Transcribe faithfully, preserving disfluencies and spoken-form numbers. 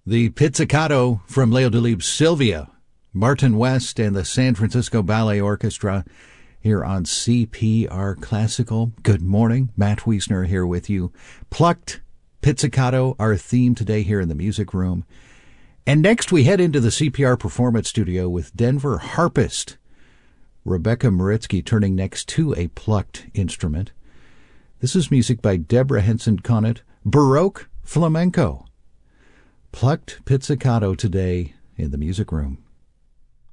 The Pizzicato from Leo Delibes' Sylvia, Martin West and the San Francisco Ballet Orchestra here on C P R Classical. Good morning. Matt Wiesner here with you. Plucked Pizzicato, our theme today here in the music room. And next we head into the C P R Performance Studio with Denver harpist Rebecca Maritsky turning next to a plucked instrument. This is music by Deborah Henson-Conant, Baroque Flamenco. Plucked Pizzicato today in the music room.